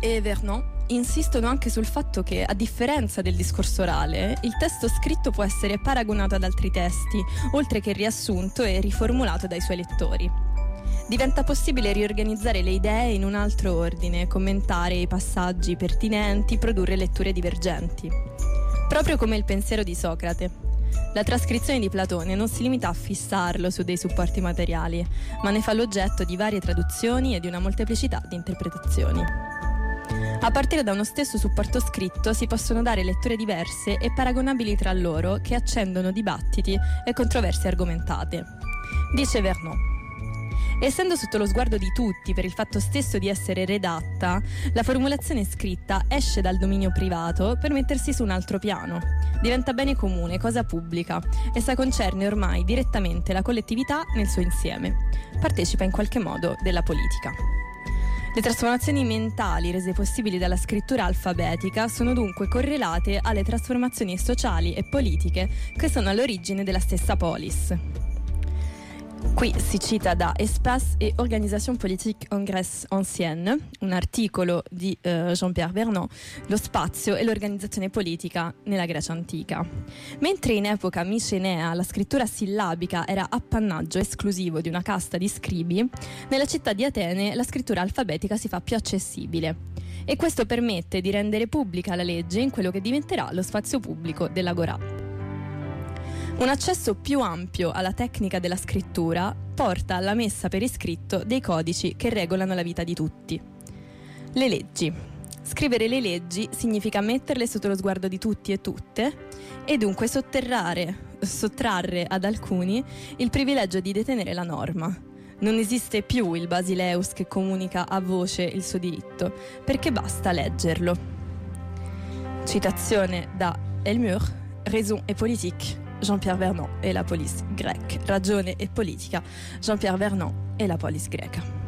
e Vernon insistono anche sul fatto che, a differenza del discorso orale, il testo scritto può essere paragonato ad altri testi, oltre che riassunto e riformulato dai suoi lettori. Diventa possibile riorganizzare le idee in un altro ordine, commentare i passaggi pertinenti, produrre letture divergenti. Proprio come il pensiero di Socrate. La trascrizione di Platone non si limita a fissarlo su dei supporti materiali, ma ne fa l'oggetto di varie traduzioni e di una molteplicità di interpretazioni. A partire da uno stesso supporto scritto si possono dare letture diverse e paragonabili tra loro che accendono dibattiti e controversie argomentate. Dice Vernon: essendo sotto lo sguardo di tutti per il fatto stesso di essere redatta, la formulazione scritta esce dal dominio privato per mettersi su un altro piano. Diventa bene comune, cosa pubblica. Essa concerne ormai direttamente la collettività nel suo insieme. Partecipa in qualche modo della politica. Le trasformazioni mentali rese possibili dalla scrittura alfabetica sono dunque correlate alle trasformazioni sociali e politiche che sono all'origine della stessa polis. Qui si cita da Espace et Organisation politique en Grèce ancienne, un articolo di Jean-Pierre Vernon, lo spazio e l'organizzazione politica nella Grecia antica. Mentre in epoca micenea la scrittura sillabica era appannaggio esclusivo di una casta di scribi, nella città di Atene la scrittura alfabetica si fa più accessibile. E questo permette di rendere pubblica la legge in quello che diventerà lo spazio pubblico dell'Agorà. Un accesso più ampio alla tecnica della scrittura porta alla messa per iscritto dei codici che regolano la vita di tutti. Le leggi. Scrivere le leggi significa metterle sotto lo sguardo di tutti e tutte e dunque sottrarre ad alcuni il privilegio di detenere la norma. Non esiste più il Basileus che comunica a voce il suo diritto, perché basta leggerlo. Citazione da Elmure, Raison et politique, Jean-Pierre Vernon e la police grecque. Ragione e politica, Jean-Pierre Vernon e la polis greca.